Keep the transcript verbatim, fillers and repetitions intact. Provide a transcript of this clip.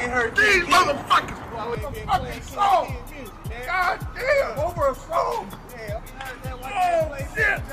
ain't heard These King motherfuckers. What the fucking song? God damn. Over a song.